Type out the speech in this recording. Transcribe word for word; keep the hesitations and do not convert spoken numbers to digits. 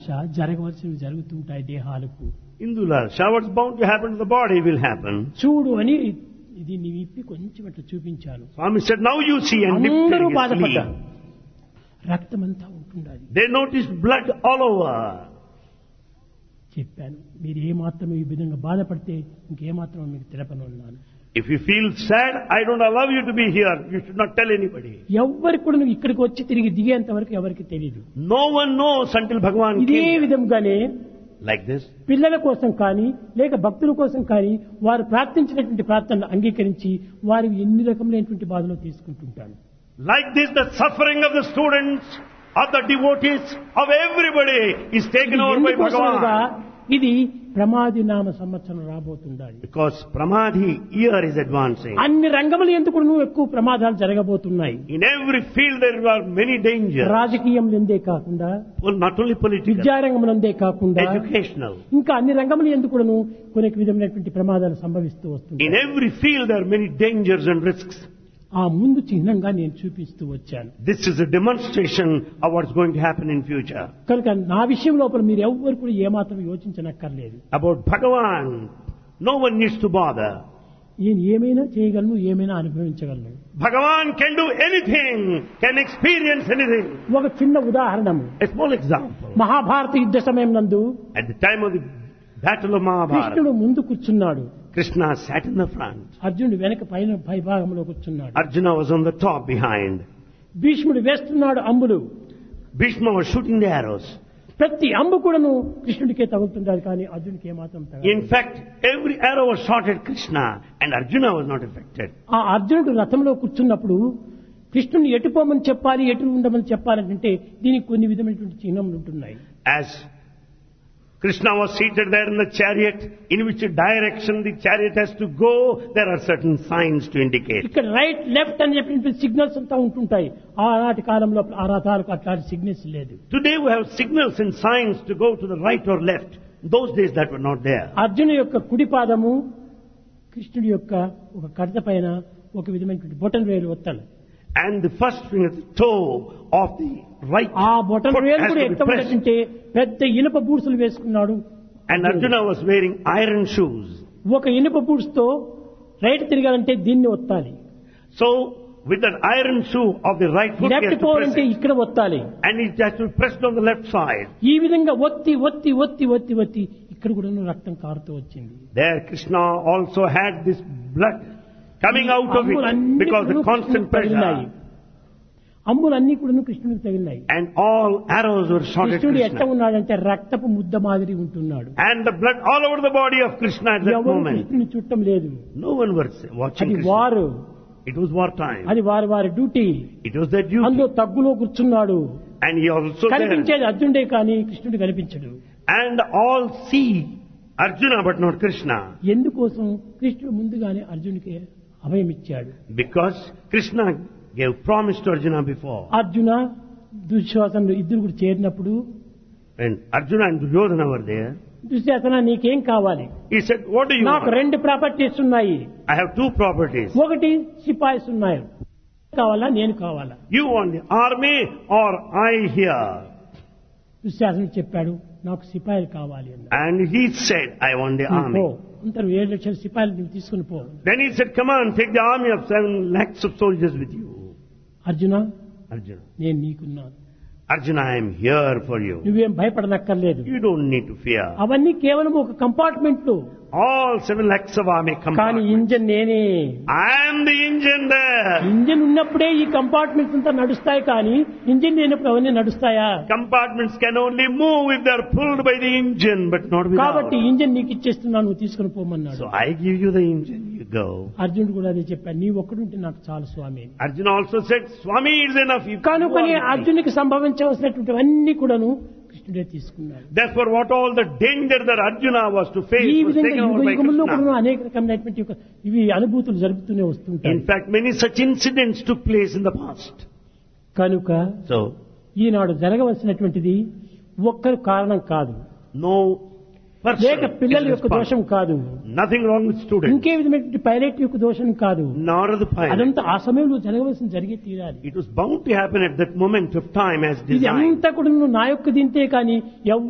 జరగవలసినవి జరుగుతుంటాయి దేహాలకు. Indula, showers bound to happen to the body will happen. చూడు అని ఇది నీ విప్పి కొంచెం అట్లా చూపించాను. Swami said, now you see, and lifted అందరూ his బాధపడ్డారు. sleeve. రక్తమంతా ఉంటుండాలి. They noticed blood all over. చెప్పాను, మీరు ఏ మాత్రం ఈ విధంగా బాధపడితే ఇంకేమాత్రం మీకు తెలపను అన్నాను. If you feel sad, I don't allow you to be here. You should not tell anybody. ఎవ్వరికి కూడా నువ్వు ఇక్కడికి వచ్చి తిరిగి దిగేంత వరకు ఎవరికి తెలియదు. No one knows until Bhagavan ఇదే came here. విధంగానే Like this. పిల్లల కోసం కానీ లేక భక్తుల కోసం కానీ వారు ప్రార్థించినటువంటి ప్రార్థనలు అంగీకరించి వారి ఎన్ని రకములైనటువంటి బాధలు తీసుకుంటుంటాను. Like this, the suffering of the students, of the devotees, of everybody is taken over by ఎందుకోసమనగా Bhagavan. ఇది ప్రమాది నామ సంవత్సరం రాబోతుండాలి. Because Pramadhi year is advancing. అన్ని రంగములు ఎందుకు నువ్వు ఎక్కువ ప్రమాదాలు జరగబోతున్నాయి. In every field there are many dangers. రాజకీయంలోందే కాకుండా, Well, not only political, విద్యారంగంలోందే కాకుండా, educational. ఇంకా అన్ని రంగములు ఎందుకు కొన్ని విధమైనటువంటి ప్రమాదాలు సంభవిస్తూ In వస్తున్నాయి. every field there are many dangers and risks. ఆ ముందు చిహ్నంగా నేను చూపిస్తూ వచ్చాను. This is a demonstration of what's going to happen in future. కనుక నా విషయం లోపల మీరు ఎవ్వరు కూడా ఏమాత్రం యోచించనక్కర్లేదు. About Bhagavan, no one needs to bother. నేను ఏమైనా చేయగలను, ఏమైనా అనుభవించగలను. Bhagavan can do anything, can experience anything. ఒక చిన్న ఉదాహరణము, A small example. మహాభారత యుద్ధ సమయం నందు At the time of the battle of Mahabharata, కృష్ణుడు ముందు కూర్చున్నాడు, Krishna sat in the front. అర్జునుడు వెనక పైన పై భాగంలో కూర్చున్నాడు. Arjuna was on the top behind. భీష్ముడు వేస్తున్నాడు అంబులు. Bhishma was shooting the arrows. ప్రతి అంబు కూడాను కృష్ణుడికే తగులుతుంటారు, కానీ అర్జునుడికి ఏమాత్రం In తగలదు. fact, every arrow was shot at Krishna and Arjuna was not affected. ఆ అర్జునుడు రథంలో కూర్చున్నప్పుడు కృష్ణుని ఎటు పోమని చెప్పాలి, ఎటు ఉండమని చెప్పాలంటే దీనికి కొన్ని విధమైనటువంటి చిహ్నములు ఉంటున్నాయి. As Krishna was seated there in the chariot, in which direction the chariot has to go, there are certain signs to indicate. ఇక్కడ రైట్ లెఫ్ట్ అని చెప్పిన సిగ్నల్స్ అంతా ఉంటుంటాయి. ఆనాటి కాలంలో ఆ రథాలకు అట్లాంటి సిగ్నల్స్ లేదు. Today we have signals and signs to go to the right or left. In those days that were not there. అర్జును యొక్క కుడి పాదము కృష్ణుడి యొక్క ఒక కడత పైన ఒక విధమైనటువంటి బొటన్ వేలు ఒత్తాలి. And the first finger, the toe of the right ఆ బొటన్ foot వేలు has కూడా to be ఎంత pressed. ఉంటుందంటే పెద్ద ఇనుప బూట్సులు వేసుకున్నాడు. And Arjuna was wearing iron shoes. ఒక ఇనుప బూట్స్ తో రైట్ తిరగాలంటే దీన్ని ఒత్తాలి, So, with that iron shoe of the right foot, he left has to press పోవాలంటే it. ఇక్కడ ఒత్తాలి. And it has to be pressed on the left side. ఈ విధంగా ఒత్తి ఒత్తి ఒత్తి ఒత్తి ఒత్తి ఇక్కడ కూడా రక్తం కారుతూ వచ్చింది. There Krishna also had this blood coming out of it because the constant pressure. అంబులన్నీ కూడా కృష్ణుడికి తగిలినాయి. And all arrows were shot at కృష్ణుడు ఎట్లా Krishna. ఉన్నాడంటే రక్తపు ముద్ద మాదిరి ఉంటున్నాడు. And the blood all over the body of Krishna at that ఎవరు moment. కృష్ణుని చుట్టం లేదు. No one was watching అది Krishna. వారు, It was war time. అది వారి వారి duty. It was their duty. అందులో తగ్గులో కూర్చున్నాడు. And he also there. కనిపించేది అర్జునుడే కానీ కృష్ణుడు కనిపించడు. And all see Arjuna but not Krishna. ఎందుకోసం కృష్ణుడు ముందుగానే అర్జునుడికి అభయం ఇచ్చాడు. Because Krishna gave promise to Arjuna before. Arjuna దుశ్శాసనుడు ఇద్దరు కూడా చేరినప్పుడు When Arjuna and Duryodhana were there, Dushasana నీకేం కావాలి? he said, what do you నాకు want? రెండు ప్రాపర్టీస్ ఉన్నాయి. I have two properties. ఒకటి సిపాయిస్ ఉన్నాయి, కావాలా నేను కావాలా? You want the army or I here? దుశ్శాసనుడు చెప్పాడు, నాకు సిపాయిలు కావాలి అన్నాడు. And he said, I want the నువ్వు పో, army. అంతరు ఏడు లక్షల సిపాయిలు నువ్వు తీసుకుని పో. Then he said, come on, take the army of seven lakhs of soldiers with you. Arjuna, Arjuna, నేను నీకున్నాను, Arjuna, I am here for you. నువ్వేం భయపడనక్కర్లేదు. You don't need to fear. అవన్నీ కేవలం ఒక కంపార్ట్మెంట్ లో, All seven lakhs of army కానీ compartments. Engine నేనే. I am the engine there. Engine ఉన్నప్పుడే ఈ కంపార్ట్మెంట్స్ అంతా నడుస్తాయి, కానీ ఇంజన్ లేనప్పుడు అవన్నీ నడుస్తాయా? Compartments can only move if they are pulled by the engine, but not without. కాబట్టి ఇంజన్ నీకు ఇచ్చేస్తున్నా, నువ్వు తీసుకుని పోమన్నాడు. So I give you the engine, you go. అర్జునుడు కూడా అదే చెప్పాడు, నీ ఒక్కడుంటే నాకు చాలు స్వామి. Arjuna also said, Swami, it is enough. You కనుకొని you are with me. అర్జునుడికి సంభవించవలసినటువంటి అన్ని కూడాను కృష్ణుడే తీసుకున్నాడు. Therefore, what all the danger that Arjuna was to face ఈ was విధంగా taken యుగ over by యుగంలో Krishna. కూడా అనేక రకమైనటువంటి ఒక ఇవి అనుభూతులు జరుగుతూనే వస్తుంటాయి. In fact, many such incidents took place in the past. కనుక So, ఈనాడు జరగవలసినటువంటిది ఒక్కరు కారణం కాదు, no person లేక పిల్లల is యొక్క దోషం responsible. కాదు, Nothing wrong with students, ఇంకే విధమైనటువంటి పైలట్ యొక్క దోషం కాదు. nor the pilot. అదంతా ఆ సమయంలో జరగవలసిన జరిగే తీరాలి. It was bound to happen at that moment of time as ఇది designed. అంతా కూడా నువ్వు నా యొక్క దింతే కానీ